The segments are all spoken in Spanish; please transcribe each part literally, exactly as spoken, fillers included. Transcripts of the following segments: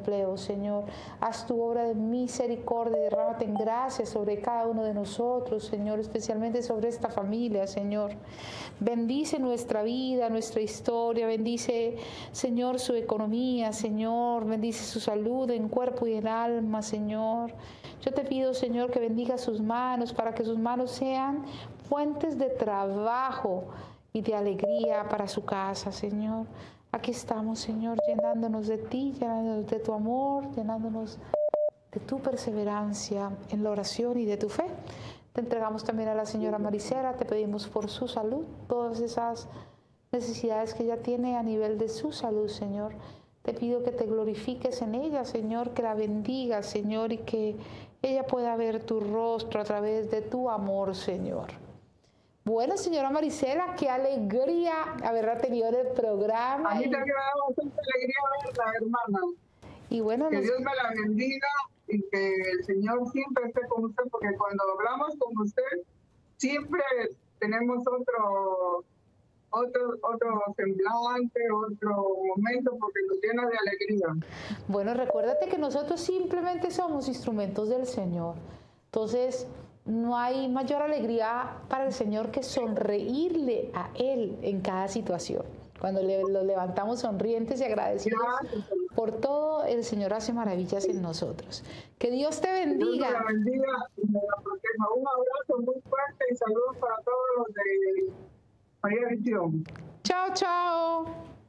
empleo, Señor. Haz tu obra de misericordia, derrámate en gracia sobre cada uno de nosotros, Señor, especialmente sobre esta familia, Señor. Bendice nuestra vida, nuestra historia, bendice, Señor, su economía, Señor, bendice su salud en cuerpo y en alma, Señor. Yo te pido, Señor, que bendiga sus manos para que sus manos sean fuentes de trabajo y de alegría para su casa, Señor. Aquí estamos, Señor, llenándonos de ti, llenándonos de tu amor, llenándonos de tu perseverancia en la oración y de tu fe. Te entregamos también a la señora Maricela, te pedimos por su salud, todas esas necesidades que ella tiene a nivel de su salud, Señor. Te pido que te glorifiques en ella, Señor, que la bendigas, Señor, y que ella pueda ver tu rostro a través de tu amor, Señor. Bueno, señora Maricela, qué alegría haberla tenido en el programa. A mí también me da bastante alegría verla, hermana. Y bueno, que nos... Dios me la bendiga y que el Señor siempre esté con usted, porque cuando hablamos con usted, siempre tenemos otro, otro, otro semblante, otro momento, porque nos llena de alegría. Bueno, recuérdate que nosotros simplemente somos instrumentos del Señor. Entonces, no hay mayor alegría para el Señor que sonreírle a Él en cada situación. Cuando le, lo levantamos sonrientes y agradecidos por todo, el Señor hace maravillas en nosotros. Que Dios te bendiga. Dios me la bendiga y me la proteja. Un abrazo muy fuerte y saludos para todos los de María Visión. Chao, chao.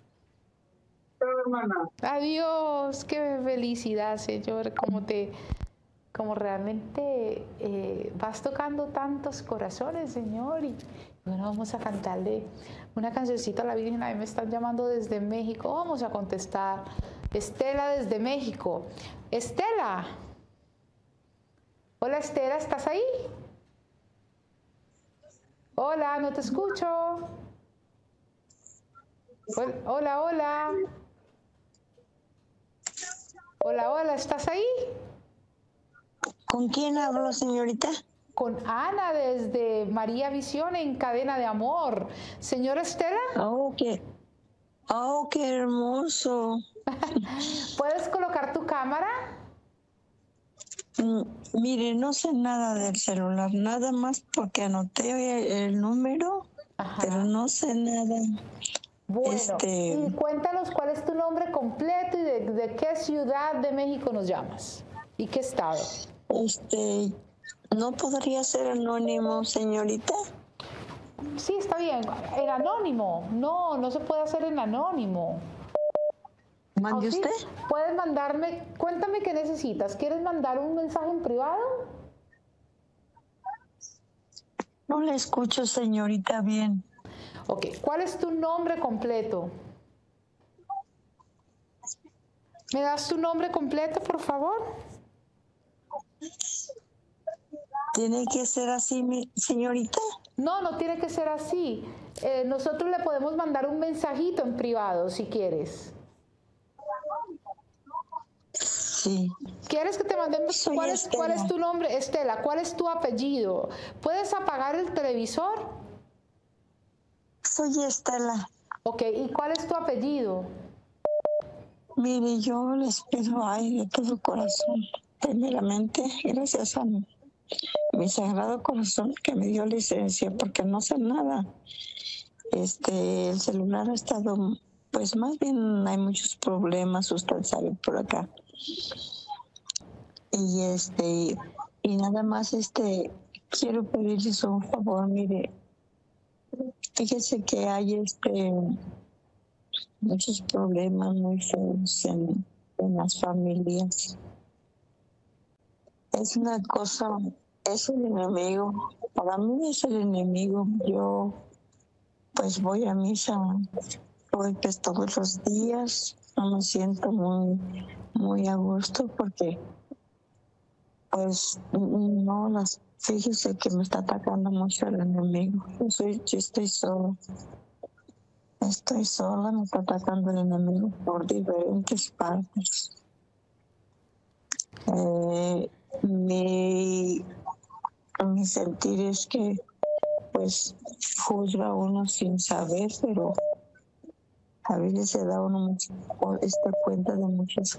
Chao, hermana. Adiós. Qué felicidad, Señor, como te... como realmente eh, vas tocando tantos corazones, Señor. Y bueno, vamos a cantarle una cancioncita a la Virgen. A mí me están llamando desde México. Vamos a contestar. Estela desde México. Estela. Hola, Estela, ¿estás ahí? Hola, no te escucho. Hola, hola. Hola, hola, ¿estás ahí? ¿Con quién hablo, señorita? Con Ana desde María Visión en Cadena de Amor. Señora Estela. Oh, qué, oh, qué hermoso. ¿Puedes colocar tu cámara? Mm, mire, no sé nada del celular, nada más porque anoté el número, Ajá. pero no sé nada. Bueno, este... y cuéntanos cuál es tu nombre completo y de, de qué ciudad de México nos llamas y qué estado. Este, ¿no podría ser anónimo, señorita? Sí, está bien. En anónimo. No, no se puede hacer en anónimo. ¿Mande usted? Sí, puedes mandarme, cuéntame qué necesitas. ¿Quieres mandar un mensaje en privado? No le escucho, señorita, bien. Ok, ¿cuál es tu nombre completo? ¿Me das tu nombre completo, por favor? ¿Tiene que ser así, mi señorita? No, no tiene que ser así. Eh, nosotros le podemos mandar un mensajito en privado, si quieres. Sí. ¿Quieres que te mandemos? Soy ¿Cuál es, ¿Cuál es tu nombre? Estela, ¿cuál es tu apellido? ¿Puedes apagar el televisor? Soy Estela. Ok, ¿y cuál es tu apellido? Mire, yo les pido ay de todo corazón, primeramente, gracias a mi, mi sagrado corazón que me dio licencia, porque no sé nada. Este, el celular ha estado, pues más bien hay muchos problemas, usted sabe, por acá. Y este, y nada más este, quiero pedirles un favor, mire, fíjese que hay este muchos problemas muy feos en, en las familias. Es una cosa, es el enemigo, para mí es el enemigo. Yo pues voy a misa, voy pues todos los días, no me siento muy, muy a gusto porque pues no las, fíjese que me está atacando mucho el enemigo. Yo soy, yo estoy sola. Estoy sola, me está atacando el enemigo por diferentes partes. Eh, mi, mi sentir es que, pues, juzga uno sin saber, pero a veces se da uno mucho, esta cuenta de muchas